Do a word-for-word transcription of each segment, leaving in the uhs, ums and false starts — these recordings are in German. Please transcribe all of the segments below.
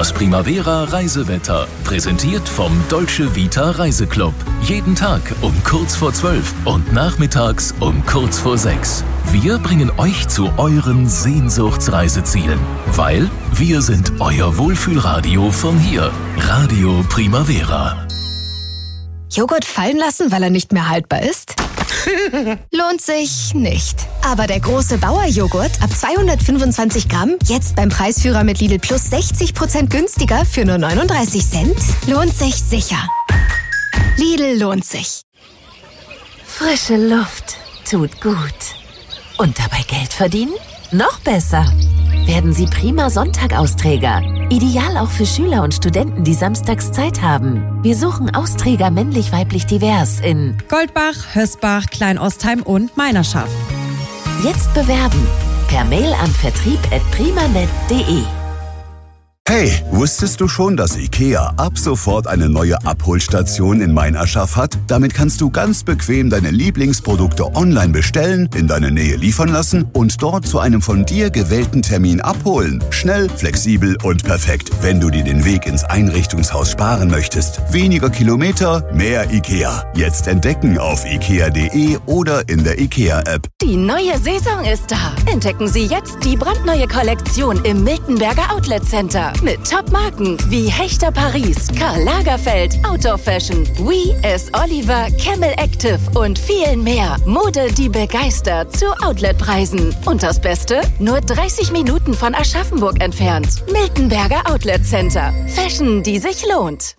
Das Primavera Reisewetter, präsentiert vom Dolce Vita Reiseclub. Jeden Tag um kurz vor zwölf und nachmittags um kurz vor sechs. Wir bringen euch zu euren Sehnsuchtsreisezielen, weil wir sind euer Wohlfühlradio von hier. Radio Primavera. Joghurt fallen lassen, weil er nicht mehr haltbar ist? Lohnt sich nicht. Aber der große Bauer-Joghurt ab zweihundertfünfundzwanzig Gramm, jetzt beim Preisführer mit Lidl Plus sechzig Prozent günstiger für nur neununddreißig Cent, lohnt sich sicher. Lidl lohnt sich. Frische Luft tut gut. Und dabei Geld verdienen? Noch besser. Werden Sie prima Sonntag-Austräger. Ideal auch für Schüler und Studenten, die samstags Zeit haben. Wir suchen Austräger männlich-weiblich divers in Goldbach, Hösbach, Kleinostheim und Meinerschaft. Jetzt bewerben. Per Mail an vertrieb at primanet punkt de. Hey, wusstest du schon, dass IKEA ab sofort eine neue Abholstation in Meinerschaft hat? Damit kannst du ganz bequem deine Lieblingsprodukte online bestellen, in deine Nähe liefern lassen und dort zu einem von dir gewählten Termin abholen. Schnell, flexibel und perfekt, wenn du dir den Weg ins Einrichtungshaus sparen möchtest. Weniger Kilometer, mehr IKEA. Jetzt entdecken auf ikea punkt de oder in der IKEA-App. Die neue Saison ist da. Entdecken Sie jetzt die brandneue Kollektion im Miltenberger Outlet Center. Mit Top-Marken wie Hechter Paris, Karl Lagerfeld, Outdoor Fashion, We, S. Oliver, Camel Active und vielen mehr. Mode, die begeistert zu Outletpreisen. Und das Beste? Nur dreißig Minuten von Aschaffenburg entfernt. Miltenberger Outlet Center. Fashion, die sich lohnt.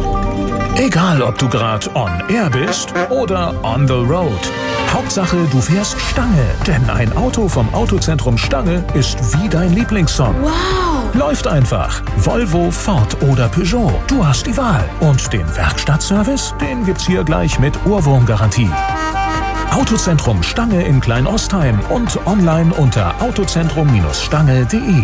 Egal, ob du gerade on air bist oder on the road. Hauptsache, du fährst Stange. Denn ein Auto vom Autozentrum Stange ist wie dein Lieblingssong. Wow! Läuft einfach. Volvo, Ford oder Peugeot. Du hast die Wahl. Und den Werkstattservice, den gibt's hier gleich mit Ohrwurmgarantie. Autozentrum Stange in Kleinostheim und online unter autozentrum Stange punkt de.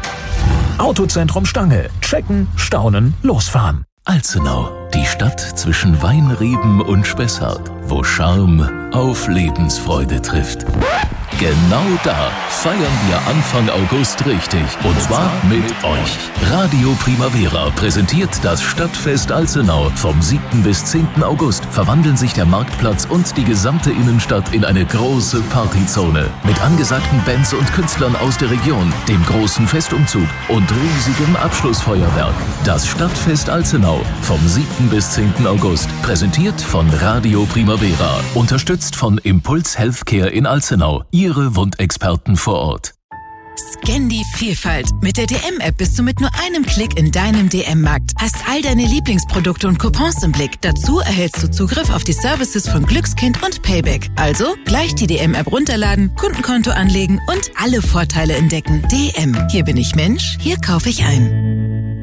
Autozentrum Stange. Checken, staunen, losfahren. Alzenau, die Stadt zwischen Weinreben und Spessart, wo Charme auf Lebensfreude trifft. Genau da feiern wir Anfang August richtig. Und zwar mit euch. Radio Primavera präsentiert das Stadtfest Alzenau. Vom siebten bis zehnten August verwandeln sich der Marktplatz und die gesamte Innenstadt in eine große Partyzone. Mit angesagten Bands und Künstlern aus der Region, dem großen Festumzug und riesigem Abschlussfeuerwerk. Das Stadtfest Alzenau vom siebten bis zehnten August. Präsentiert von Radio Primavera. Unterstützt von Impuls Healthcare in Alzenau. Ihre Wundexperten vor Ort. Scan die Vielfalt. Mit der D M-App bist du mit nur einem Klick in deinem D M-Markt. Hast all deine Lieblingsprodukte und Coupons im Blick. Dazu erhältst du Zugriff auf die Services von Glückskind und Payback. Also gleich die D M-App runterladen, Kundenkonto anlegen und alle Vorteile entdecken. D M. Hier bin ich Mensch, hier kaufe ich ein.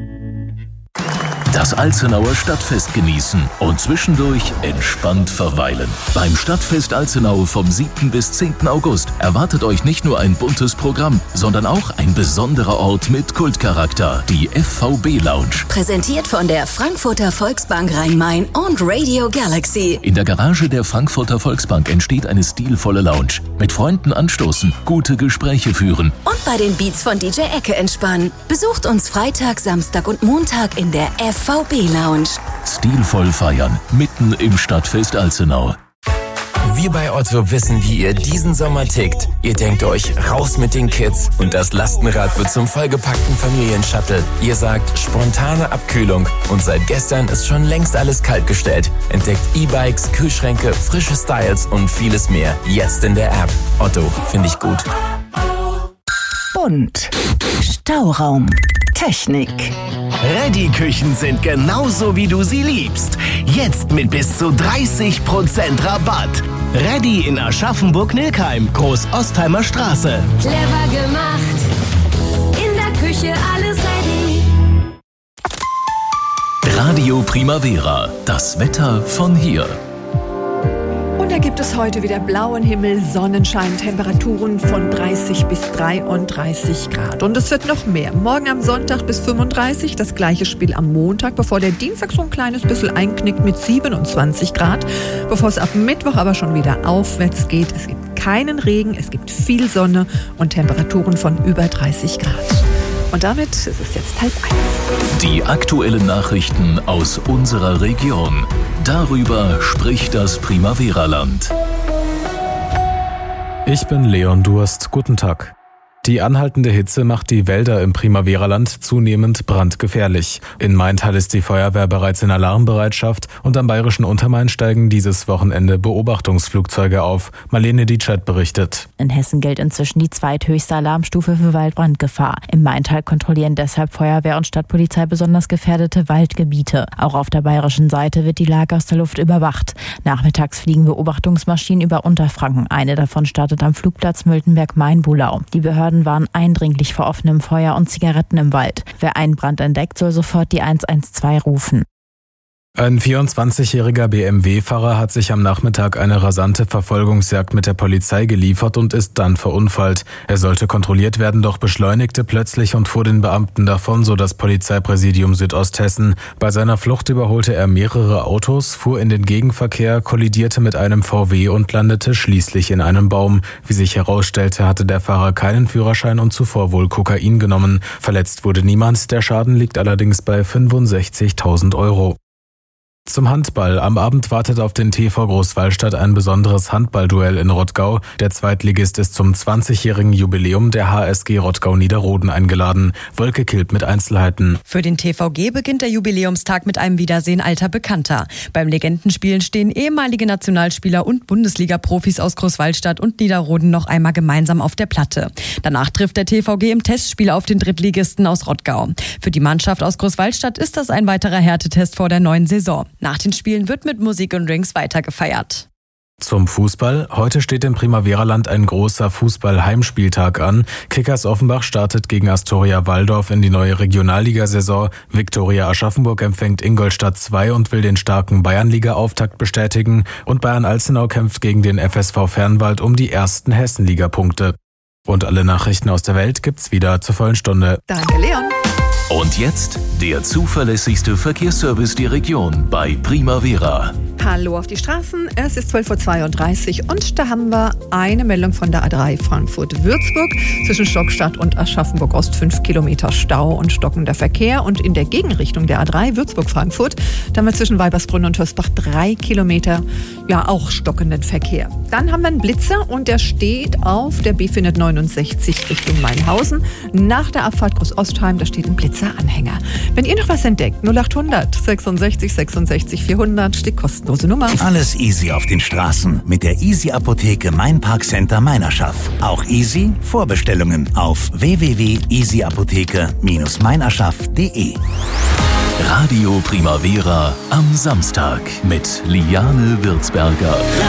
Das Alzenauer Stadtfest genießen und zwischendurch entspannt verweilen. Beim Stadtfest Alzenau vom siebten bis zehnten August erwartet euch nicht nur ein buntes Programm, sondern auch ein besonderer Ort mit Kultcharakter, die F V B Lounge. Präsentiert von der Frankfurter Volksbank Rhein-Main und Radio Galaxy. In der Garage der Frankfurter Volksbank entsteht eine stilvolle Lounge. Mit Freunden anstoßen, gute Gespräche führen. Und bei den Beats von D J Ecke entspannen. Besucht uns Freitag, Samstag und Montag in der F V B Lounge. Stilvoll feiern, mitten im Stadtfest Alzenau. Wir bei Otto wissen, wie ihr diesen Sommer tickt. Ihr denkt euch, raus mit den Kids und das Lastenrad wird zum vollgepackten Familienshuttle. Ihr sagt, spontane Abkühlung und seit gestern ist schon längst alles kaltgestellt. Entdeckt E-Bikes, Kühlschränke, frische Styles und vieles mehr. Jetzt in der App. Otto, finde ich gut. Bunt. Stauraum. Technik. Ready-Küchen sind genauso, wie du sie liebst. Jetzt mit bis zu dreißig Prozent Rabatt. Ready in Aschaffenburg-Nilkheim, Groß-Ostheimer Straße. Clever gemacht. In der Küche alles ready. Radio Primavera, das Wetter von hier. Und da gibt es heute wieder blauen Himmel, Sonnenschein, Temperaturen von dreißig bis dreiunddreißig Grad. Und es wird noch mehr. Morgen am Sonntag bis fünfunddreißig, das gleiche Spiel am Montag, bevor der Dienstag so ein kleines bisschen einknickt mit siebenundzwanzig Grad. Bevor es ab Mittwoch aber schon wieder aufwärts geht. Es gibt keinen Regen, es gibt viel Sonne und Temperaturen von über dreißig Grad. Und damit ist es jetzt halb eins. Die aktuellen Nachrichten aus unserer Region. Darüber spricht das Primavera-Land. Ich bin Leon Durst. Guten Tag. Die anhaltende Hitze macht die Wälder im Primavera-Land zunehmend brandgefährlich. In Maintal ist die Feuerwehr bereits in Alarmbereitschaft und am bayerischen Untermain steigen dieses Wochenende Beobachtungsflugzeuge auf. Marlene Dietschert berichtet. In Hessen gilt inzwischen die zweithöchste Alarmstufe für Waldbrandgefahr. Im Maintal kontrollieren deshalb Feuerwehr und Stadtpolizei besonders gefährdete Waldgebiete. Auch auf der bayerischen Seite wird die Lage aus der Luft überwacht. Nachmittags fliegen Beobachtungsmaschinen über Unterfranken. Eine davon startet am Flugplatz Mültenberg-Mainbulau. Die Behörden waren eindringlich vor offenem Feuer und Zigaretten im Wald. Wer einen Brand entdeckt, soll sofort die eins eins zwei rufen. Ein vierundzwanzigjähriger B M W-Fahrer hat sich am Nachmittag eine rasante Verfolgungsjagd mit der Polizei geliefert und ist dann verunfallt. Er sollte kontrolliert werden, doch beschleunigte plötzlich und fuhr den Beamten davon, so das Polizeipräsidium Südosthessen. Bei seiner Flucht überholte er mehrere Autos, fuhr in den Gegenverkehr, kollidierte mit einem V W und landete schließlich in einem Baum. Wie sich herausstellte, hatte der Fahrer keinen Führerschein und zuvor wohl Kokain genommen. Verletzt wurde niemand, der Schaden liegt allerdings bei fünfundsechzigtausend Euro. Zum Handball. Am Abend wartet auf den T V Großwallstadt ein besonderes Handballduell in Rottgau. Der Zweitligist ist zum zwanzigjährigen Jubiläum der H S G Rottgau-Niederroden eingeladen. Wolke Kilp mit Einzelheiten. Für den T V G beginnt der Jubiläumstag mit einem Wiedersehen alter Bekannter. Beim Legendenspielen stehen ehemalige Nationalspieler und Bundesliga-Profis aus Großwallstadt und Niederroden noch einmal gemeinsam auf der Platte. Danach trifft der T V G im Testspiel auf den Drittligisten aus Rottgau. Für die Mannschaft aus Großwallstadt ist das ein weiterer Härtetest vor der neuen Saison. Nach den Spielen wird mit Musik und Drinks weiter gefeiert. Zum Fußball. Heute steht im Primavera-Land ein großer Fußball-Heimspieltag an. Kickers Offenbach startet gegen Astoria Waldorf in die neue Regionalligasaison. Viktoria Aschaffenburg empfängt Ingolstadt zwei und will den starken Bayernliga-Auftakt bestätigen. Und Bayern Alzenau kämpft gegen den F S V Fernwald um die ersten Hessenliga-Punkte. Und alle Nachrichten aus der Welt gibt's wieder zur vollen Stunde. Danke, Leon. Und jetzt der zuverlässigste Verkehrsservice der Region bei Primavera. Hallo auf die Straßen, es ist zwölf Uhr zweiunddreißig und da haben wir eine Meldung von der A drei Frankfurt-Würzburg. Zwischen Stockstadt und Aschaffenburg-Ost fünf Kilometer Stau und stockender Verkehr. Und in der Gegenrichtung der A drei Würzburg-Frankfurt, da haben wir zwischen Weibersbrunn und Hösbach drei Kilometer, ja auch stockenden Verkehr. Dann haben wir einen Blitzer und der steht auf der B vierhundertneunundsechzig Richtung Mainhausen. Nach der Abfahrt Groß-Ostheim, da steht ein Blitzer-Anhänger. Wenn ihr noch was entdeckt, null achthundert sechsundsechzig sechsundsechzig vierhundert, steht kostenlose Nummer. Alles easy auf den Straßen mit der Easy Apotheke Mainparkcenter Meinerschaft. Auch easy Vorbestellungen auf w w w punkt easy apotheke Bindestrich meinerschaft punkt de. Radio Primavera am Samstag mit Liane Würzberger.